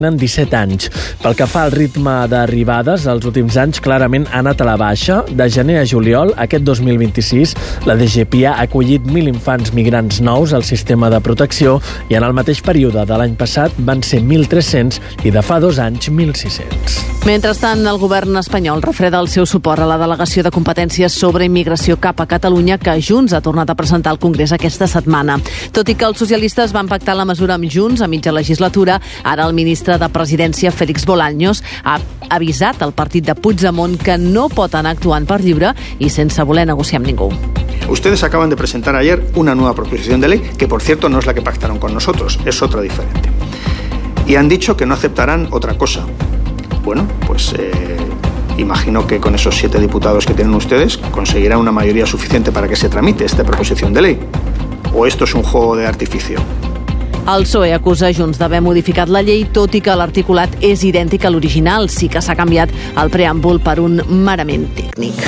en 17 anys. Pel que fa al ritme d'arribades, els últims anys clarament ha anat a la baixa. De gener a juliol, aquest 2026, la DGPIA ha acollit 1.000 infants migrants nous al sistema de protecció i en el mateix període de l'any passat van ser 1.300 i de fa 2 anys 1.600. Mentrestant, el govern espanyol refreda el seu suport a la delegació de competències sobre immigració cap a Catalunya que Junts ha tornat a presentar al Congrés aquesta setmana. Tot i que els socialistes van pactar la mesura amb Junts a mitja legislatura, ara el ministre de Presidència, Félix Bolaños, ha avisat al partit de Puigdemont que no pot anar actuant per lliure i sense voler negociar amb ningú. Ustedes acaban de presentar ayer una nueva proposición de ley, que por cierto no es la que pactaron con nosotros, es otra diferente. Y han dicho que no aceptarán otra cosa. Bueno, pues imagino que con esos 7 diputados que tienen ustedes conseguirán una mayoría suficiente para que se tramite esta proposición de ley. ¿O esto es un juego de artificio? El PSOE acusa Junts d'haver modificat la llei, tot i que l'articulat és idèntic a l'original. Sí que s'ha canviat el preàmbul per un merament tècnic.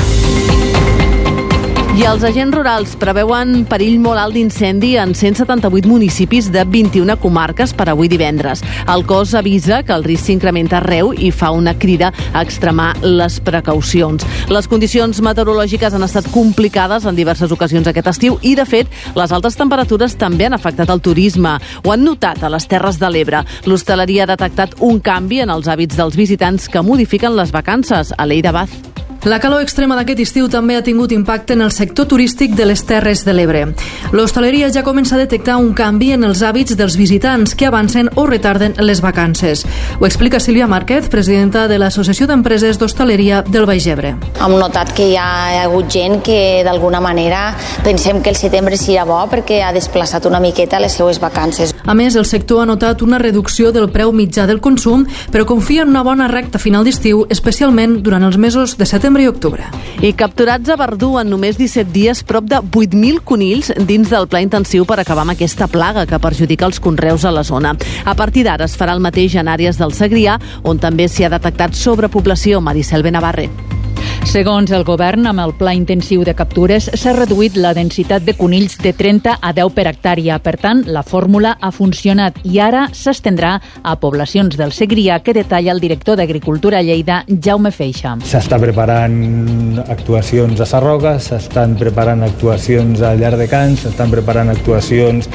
I els agents rurals preveuen perill molt alt d'incendi en 178 municipis de 21 comarques per avui divendres. El cos avisa que el risc s'incrementa arreu i fa una crida a extremar les precaucions. Les condicions meteorològiques han estat complicades en diverses ocasions aquest estiu i, de fet, les altes temperatures també han afectat el turisme. Ho han notat a les Terres de l'Ebre. L'hostaleria ha detectat un canvi en els hàbits dels visitants que modifiquen les vacances a l'Eira Baz. La calor extrema d'aquest estiu també ha tingut impacte en el sector turístic de les Terres de l'Ebre. L'hostaleria ja comença a detectar un canvi en els hàbits dels visitants que avancen o retarden les vacances. Ho explica Sílvia Márquez, presidenta de l'Associació d'Empreses d'Hostaleria del Baix Ebre. Hem notat que hi ha hagut gent que d'alguna manera pensem que el setembre serà bo perquè ha desplaçat una miqueta les seues vacances. A més, el sector ha notat una reducció del preu mitjà del consum, però confia en una bona recta final d'estiu, especialment durant els mesos de setembre i octubre. I capturats a Verdú en només 17 dies prop de 8.000 conills dins del pla intensiu per acabar amb aquesta plaga que perjudica els conreus a la zona. A partir d'ara es farà el mateix en àrees del Segrià, on també s'hi ha detectat sobrepoblació. Maricel Benavarre. Segons el govern, amb el pla intensiu de captures s'ha reduït la densitat de conills de 30 a 10 per hectàrea. Per tant, la fórmula ha funcionat i ara s'estendrà a poblacions del Segrià, que detalla el director d'Agricultura a Lleida, Jaume Feixa. S'està preparant actuacions a Sarroca, s'estan preparant actuacions a Llardecans, s'estan preparant actuacions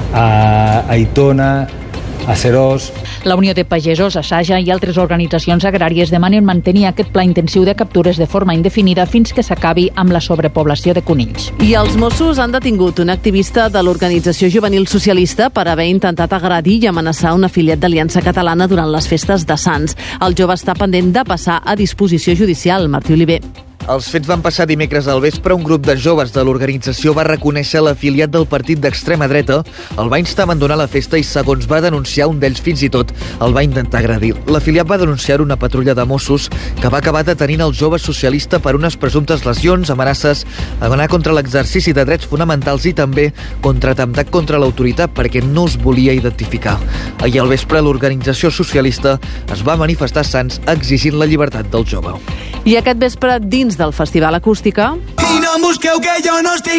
a Aitona, a Serós. La Unió de Pagesos, Assaja i altres organitzacions agràries demanen mantenir aquest pla intensiu de captures de forma indefinida fins que s'acabi amb la sobrepoblació de conills. I els Mossos han detingut un activista de l'Organització Juvenil Socialista per haver intentat agredir i amenaçar un afiliat d'Aliança Catalana durant les festes de Sants. El jove està pendent de passar a disposició judicial. Martí Oliver. Els fets van passar dimecres al vespre. Un grup de joves de l'organització va reconèixer l'afiliat del partit d'extrema dreta, el va instar a abandonar la festa i, segons va denunciar, un d'ells fins i tot el va intentar agredir. L'afiliat va denunciar una patrulla de Mossos que va acabar detenint el jove socialista per unes presumptes lesions, amenaces, anar contra l'exercici de drets fonamentals i també contra atemptat contra l'autoritat perquè no es volia identificar. Ahir al vespre l'organització socialista es va manifestar a Sants exigint la llibertat del jove. I aquest vespre, dins del Festival Acústica... I no em busqueu que jo no estic